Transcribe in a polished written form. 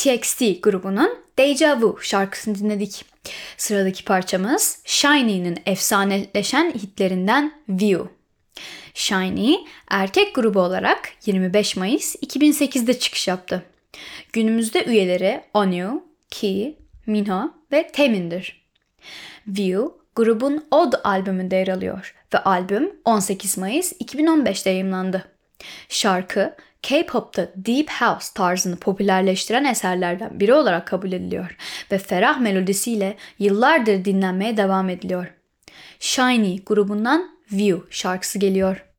TXT grubunun Deja Vu şarkısını dinledik. Sıradaki parçamız SHINee'nin efsaneleşen hitlerinden View. SHINee erkek grubu olarak 25 Mayıs 2008'de çıkış yaptı. Günümüzde üyeleri Onew, Key, Minho ve Taemin'dir. View, grubun Odd albümünde yer alıyor ve albüm 18 Mayıs 2015'te yayımlandı. Şarkı, K-pop'ta Deep House tarzını popülerleştiren eserlerden biri olarak kabul ediliyor ve ferah melodisiyle yıllardır dinlenmeye devam ediliyor. SHINee grubundan View şarkısı geliyor.